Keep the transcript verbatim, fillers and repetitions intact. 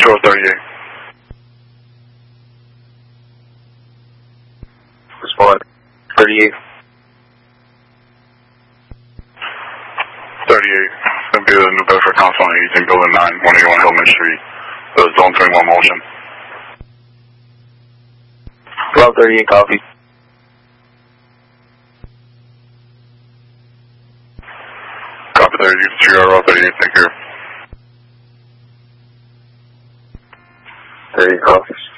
Control thirty-eight. Respond. thirty-eight. thirty-eight. Gonna be the New Bedford Council on Aging, Building nine, one eighty-one Hillman Street. The Zone twenty-one motion. twelve thirty-eight, copy. Copy there, you can see our thirty-eight, thank you. thirty-eight, copy.